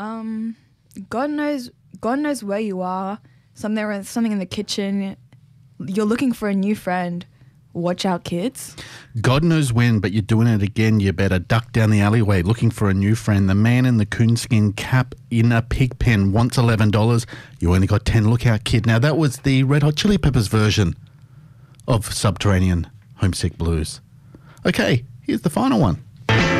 God knows where you are. Something in the kitchen. You're looking for a new friend. Watch out, kids. God knows when, but you're doing it again. You better duck down the alleyway looking for a new friend. The man in the coonskin cap in a pig pen wants $11. You only got 10. Look out, kid. Now, that was the Red Hot Chili Peppers version of Subterranean Homesick Blues. Okay, here's the final one.